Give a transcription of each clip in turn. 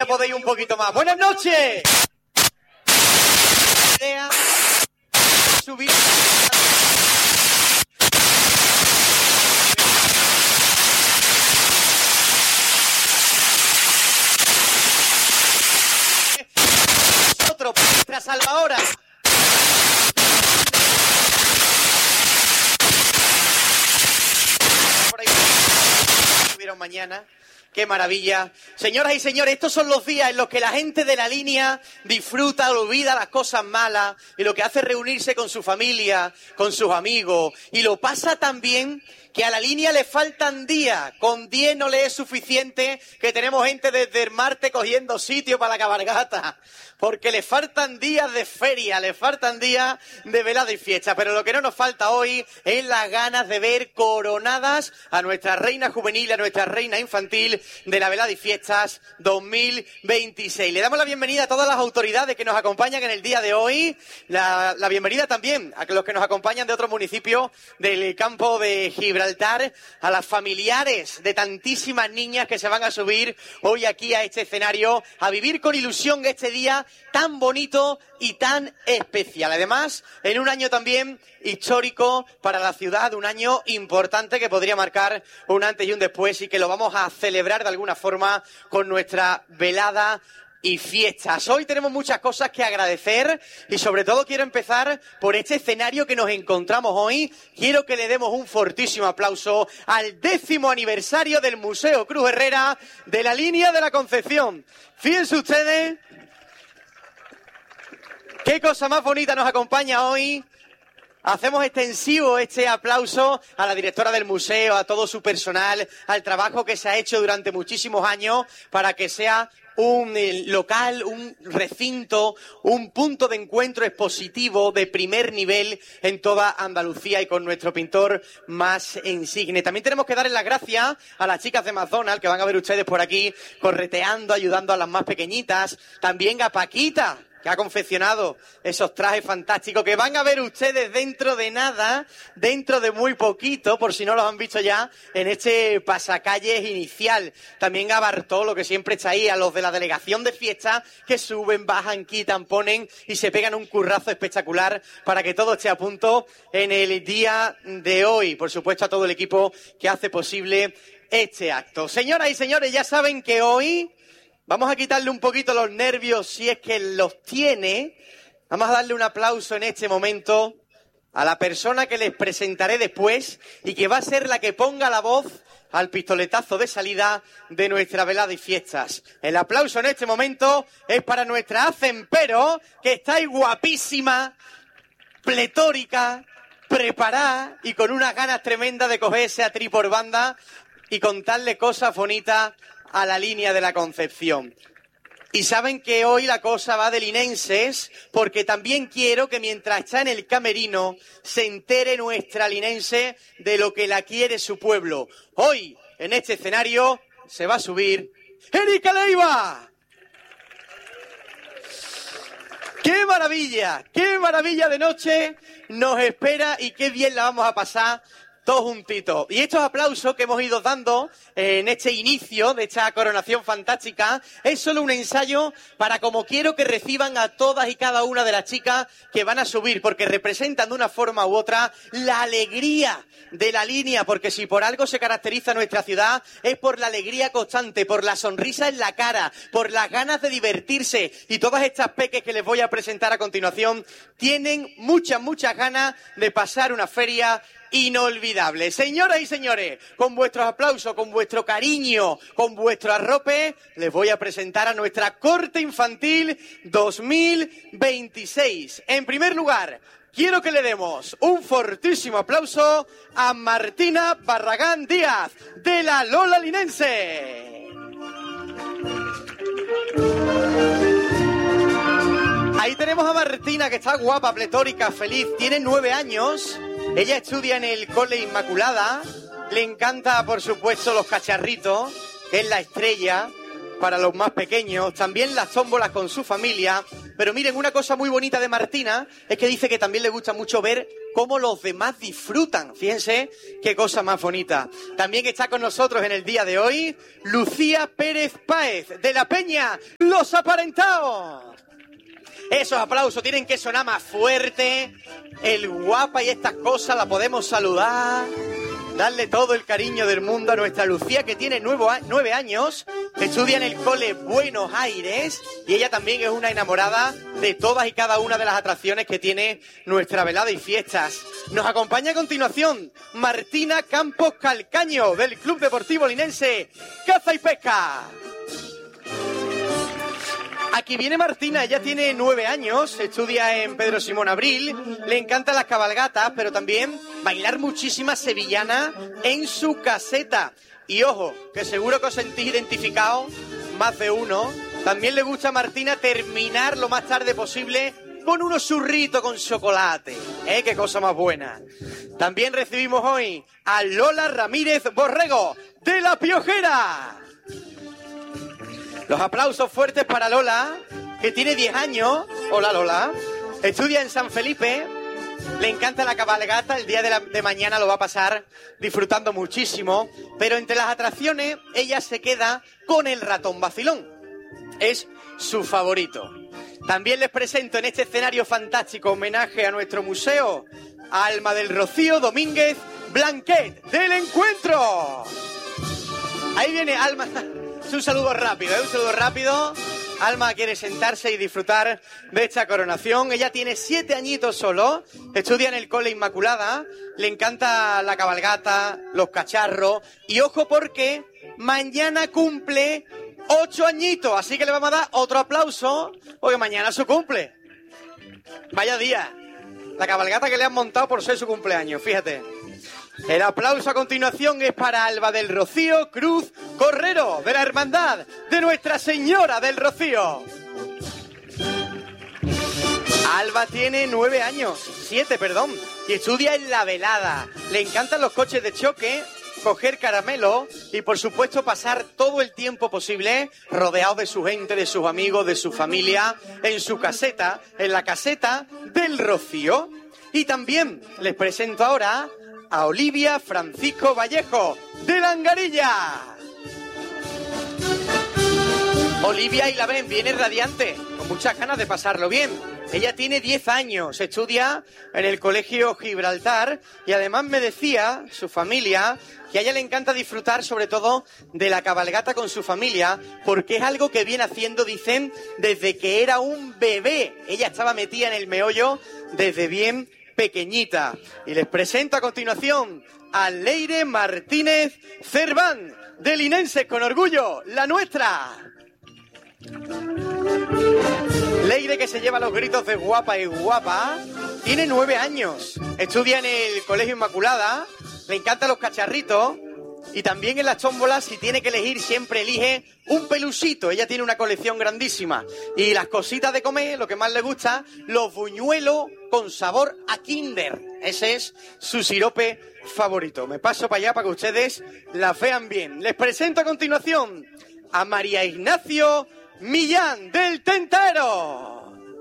podéis un poquito más. ¡Buenas noches! Subir. Nosotros, nuestra salvadora. Por ahí subieron mañana. ¡Qué maravilla! Señoras y señores, estos son los días en los que la gente de la línea disfruta, olvida las cosas malas y lo que hace es reunirse con su familia, con sus amigos. Y lo pasa tan bien que a la línea le faltan días. Con 10 no le es suficiente, que tenemos gente desde el martes cogiendo sitio para la cabalgata. Porque le faltan días de feria, le faltan días de velada y fiesta. Pero lo que no nos falta hoy es las ganas de ver coronadas a nuestra reina juvenil, a nuestra reina infantil de la velada y fiestas 2026. Le damos la bienvenida a todas las autoridades que nos acompañan en el día de hoy. La bienvenida también a los que nos acompañan de otros municipios del campo de Gibraltar, a las familiares de tantísimas niñas que se van a subir hoy aquí a este escenario, a vivir con ilusión este día tan bonito y tan especial. Además, en un año también histórico para la ciudad, un año importante que podría marcar un antes y un después y que lo vamos a celebrar de alguna forma con nuestra velada y fiestas. Hoy tenemos muchas cosas que agradecer y sobre todo quiero empezar por este escenario que nos encontramos hoy. Quiero que le demos un fortísimo aplauso al 10º aniversario del Museo Cruz Herrera de la Línea de la Concepción. Fíjense ustedes qué cosa más bonita nos acompaña hoy. Hacemos extensivo este aplauso a la directora del museo, a todo su personal, al trabajo que se ha hecho durante muchísimos años para que sea un local, un recinto, un punto de encuentro expositivo de primer nivel en toda Andalucía y con nuestro pintor más insigne. También tenemos que darle las gracias a las chicas de McDonald's que van a ver ustedes por aquí correteando, ayudando a las más pequeñitas. También a Paquita, que ha confeccionado esos trajes fantásticos que van a ver ustedes dentro de nada, dentro de muy poquito, por si no los han visto ya, en este pasacalles inicial. También a Bartolo, que siempre está ahí, a los de la delegación de fiesta, que suben, bajan, quitan, ponen y se pegan un currazo espectacular para que todo esté a punto en el día de hoy. Por supuesto, a todo el equipo que hace posible este acto. Señoras y señores, ya saben que hoy vamos a quitarle un poquito los nervios si es que los tiene. Vamos a darle un aplauso en este momento a la persona que les presentaré después y que va a ser la que ponga la voz al pistoletazo de salida de nuestra velada y fiestas. El aplauso en este momento es para nuestra Hacempero, que está ahí guapísima, pletórica, preparada y con unas ganas tremendas de cogerse a tri por banda y contarle cosas bonitas a la Línea de la Concepción. Y saben que hoy la cosa va de linenses, porque también quiero que mientras está en el camerino se entere nuestra linense de lo que la quiere su pueblo. Hoy, en este escenario, se va a subir Erika Leiva. ¡Qué maravilla de noche nos espera y qué bien la vamos a pasar todos juntitos! Y estos aplausos que hemos ido dando en este inicio de esta coronación fantástica es solo un ensayo para como quiero que reciban a todas y cada una de las chicas que van a subir, porque representan de una forma u otra la alegría de la línea, porque si por algo se caracteriza nuestra ciudad es por la alegría constante, por la sonrisa en la cara, por las ganas de divertirse. Y todas estas peques que les voy a presentar a continuación tienen muchas ganas de pasar una feria inolvidable. Señoras y señores, con vuestros aplausos, con vuestro cariño, con vuestro arrope, les voy a presentar a nuestra Corte Infantil 2026. En primer lugar, quiero que le demos un fortísimo aplauso a Martina Barragán Díaz, de la Lola Linense. Ahí tenemos a Martina, que está guapa, pletórica, feliz, tiene 9 años. Ella estudia en el Cole Inmaculada, le encanta, por supuesto, los cacharritos, que es la estrella para los más pequeños, también las tómbolas con su familia. Pero miren, una cosa muy bonita de Martina es que dice que también le gusta mucho ver cómo los demás disfrutan. Fíjense qué cosa más bonita. También está con nosotros en el día de hoy Lucía Pérez Páez, de la Peña Los Aparentados. Esos aplausos tienen que sonar más fuerte. El guapa y estas cosas la podemos saludar. Darle todo el cariño del mundo a nuestra Lucía, que tiene 9 años, estudia en el cole Buenos Aires y ella también es una enamorada de todas y cada una de las atracciones que tiene nuestra velada y fiestas. Nos acompaña a continuación Martina Campos Calcaño, del Club Deportivo Linense Caza y Pesca. Aquí viene Martina, ella tiene 9 años, estudia en Pedro Simón Abril, le encantan las cabalgatas, pero también bailar muchísima sevillana en su caseta. Y ojo, que seguro que os sentís identificados, más de uno. También le gusta a Martina terminar lo más tarde posible con unos churritos con chocolate. ¡Qué cosa más buena! También recibimos hoy a Lola Ramírez Borrego, de La Piojera. Los aplausos fuertes para Lola, que tiene 10 años. Hola, Lola. Estudia en San Felipe. Le encanta la cabalgata. El día de mañana lo va a pasar disfrutando muchísimo. Pero entre las atracciones, ella se queda con el ratón vacilón. Es su favorito. También les presento en este escenario fantástico homenaje a nuestro museo a Alma del Rocío Domínguez Blanquet, del Encuentro. Ahí viene Alma. Es un saludo rápido, un saludo rápido. Alma quiere sentarse y disfrutar de esta coronación. Ella tiene 7 añitos solo, estudia en el Cole Inmaculada, le encanta la cabalgata, los cacharros. Y ojo porque mañana cumple 8 añitos, así que le vamos a dar otro aplauso porque mañana es su cumple. Vaya día, la cabalgata que le han montado por ser su cumpleaños, fíjate. El aplauso a continuación es para Alba del Rocío Cruz Correro, de la Hermandad de Nuestra Señora del Rocío. Alba tiene 9 años, 7, perdón, y estudia en La Velada. Le encantan los coches de choque, coger caramelo y, por supuesto, pasar todo el tiempo posible rodeado de su gente, de sus amigos, de su familia, en su caseta, en la caseta del Rocío. Y también les presento ahora a Olivia Francisco Vallejo, de La Angarilla. Olivia, y la ven, viene radiante, con muchas ganas de pasarlo bien. Ella tiene 10 años, estudia en el Colegio Gibraltar y además me decía su familia que a ella le encanta disfrutar sobre todo de la cabalgata con su familia porque es algo que viene haciendo, dicen, desde que era un bebé. Ella estaba metida en el meollo desde bien pequeñita. Y les presento a continuación a Leire Martínez Cerván, de Linenses con Orgullo, la nuestra. Leire, que se lleva los gritos de guapa y guapa, tiene 9 años, estudia en el Colegio Inmaculada, le encantan los cacharritos y también en las tómbolas, si tiene que elegir, siempre elige un pelusito. Ella tiene una colección grandísima. Y las cositas de comer, lo que más le gusta, los buñuelos con sabor a Kinder. Ese es su sirope favorito. Me paso para allá para que ustedes las vean bien. Les presento a continuación a María Ignacio Millán, del Tentero.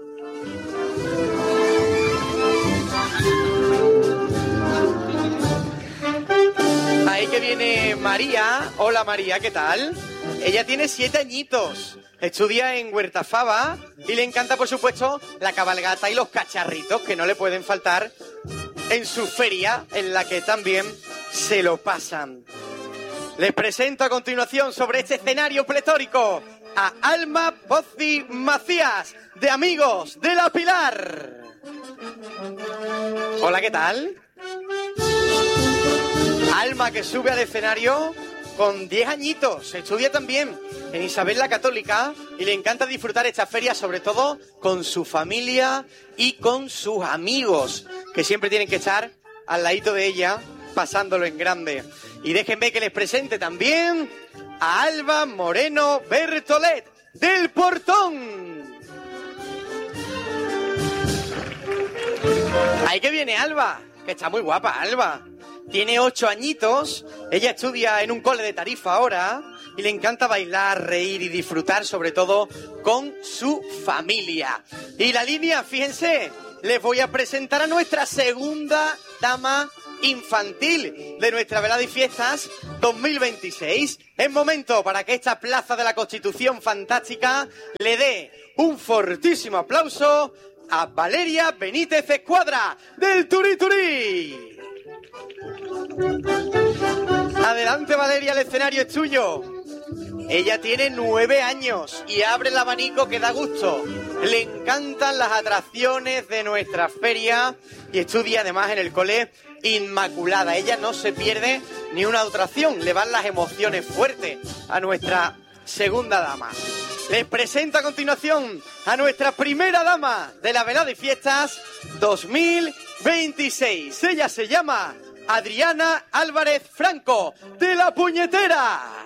Ahí que viene María. Hola María, ¿qué tal? Ella tiene 7 añitos, estudia en Huertafava y le encanta, por supuesto, la cabalgata y los cacharritos que no le pueden faltar en su feria, en la que también se lo pasan. Les presento a continuación sobre este escenario pletórico a Alma Pozzi Macías, de Amigos de la Pilar. Hola, ¿qué tal? Alma, que sube al escenario con 10 añitos, estudia también en Isabel la Católica y le encanta disfrutar esta feria, sobre todo con su familia y con sus amigos, que siempre tienen que estar al ladito de ella, pasándolo en grande. Y déjenme que les presente también a Alba Moreno Bertolet, del Portón. Ahí que viene Alba, que está muy guapa Alba. Tiene 8 añitos, ella estudia en un cole de Tarifa ahora y le encanta bailar, reír y disfrutar, sobre todo con su familia. Y la línea, fíjense, les voy a presentar a nuestra segunda dama infantil de nuestra velada y fiestas 2026. Es momento para que esta Plaza de la Constitución fantástica le dé un fortísimo aplauso a Valeria Benítez Escuadra del Turí Turí. Adelante, Valeria, el escenario es tuyo. Ella tiene 9 años y abre el abanico que da gusto. Le encantan las atracciones de nuestra feria y estudia además en el cole Inmaculada. Ella no se pierde ni una atracción, le van las emociones fuertes a nuestra segunda dama. Les presento a continuación a nuestra primera dama de la velada y fiestas 2026. Ella se llama Adriana Álvarez Franco, de La Puñetera.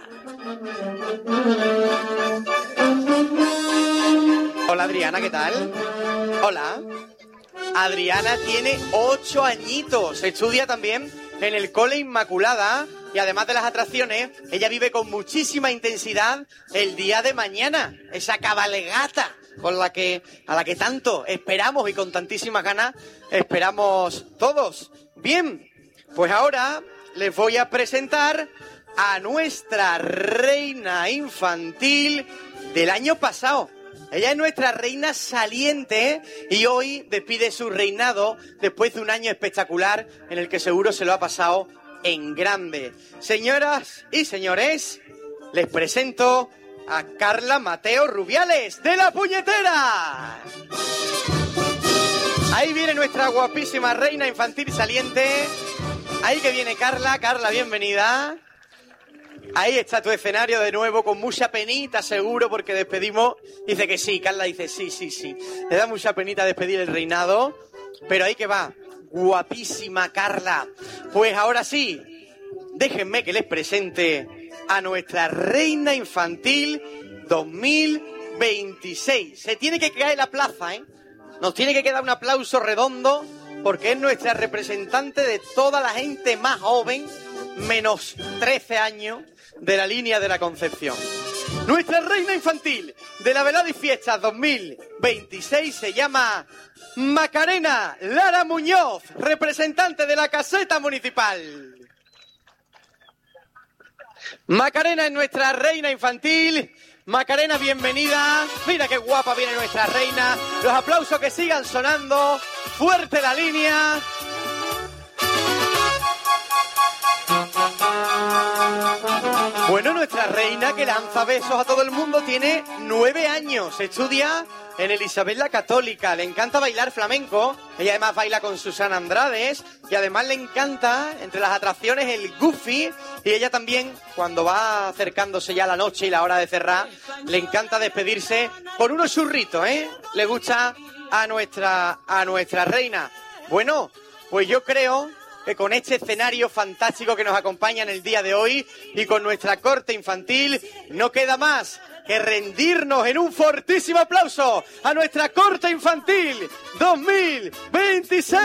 Hola, Adriana, ¿qué tal? Hola. Adriana tiene 8 añitos, estudia también en el cole Inmaculada y además de las atracciones, ella vive con muchísima intensidad el día de mañana, esa cabalgata a la que tanto esperamos y con tantísimas ganas esperamos todos. Bien, pues ahora les voy a presentar a nuestra reina infantil del año pasado. Ella es nuestra reina saliente y hoy despide su reinado después de un año espectacular en el que seguro se lo ha pasado en grande. Señoras y señores, les presento a Carla Mateo Rubiales, de La Puñetera. Ahí viene nuestra guapísima reina infantil saliente. Ahí que viene Carla. Carla, bienvenida. Ahí está tu escenario de nuevo, con mucha penita seguro, porque despedimos. Dice que sí, Carla dice sí. Le da mucha penita despedir el reinado, pero ahí que va, guapísima Carla. Pues ahora sí, déjenme que les presente a nuestra reina infantil 2026. Se tiene que caer la plaza, ¿eh? Nos tiene que quedar un aplauso redondo, porque es nuestra representante de toda la gente más joven, menos 13 años, de la línea de la Concepción. Nuestra reina infantil de la velada y fiestas 2026 se llama Macarena Lara Muñoz, representante de la caseta municipal. Macarena es nuestra reina infantil. Macarena, bienvenida. Mira qué guapa viene nuestra reina. Los aplausos que sigan sonando. Fuerte la línea. Bueno, nuestra reina, que lanza besos a todo el mundo, tiene 9 años, estudia en el Isabel la Católica, le encanta bailar flamenco, ella además baila con Susana Andrades y además le encanta, entre las atracciones, el Goofy, y ella también, cuando va acercándose ya la noche y la hora de cerrar, le encanta despedirse por unos churritos, ¿eh? Le gusta a nuestra reina. Bueno, pues yo creo que con este escenario fantástico que nos acompaña en el día de hoy y con nuestra corte infantil, no queda más que rendirnos en un fortísimo aplauso a nuestra corte infantil 2026.